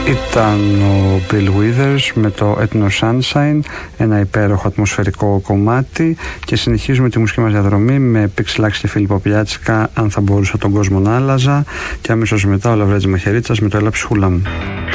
Ήταν ο Bill Withers με το Ethno Sunshine, ένα υπέροχο ατμοσφαιρικό κομμάτι, και συνεχίζουμε τη μουσική μας διαδρομή με Pixelax και Φίλιππο Πιάτσικα, αν θα μπορούσα τον κόσμο να άλλαζα, και αμέσως μετά ο Λαβρέτζης Μαχαιρίτσας με το Έλα Ψυχούλα μου.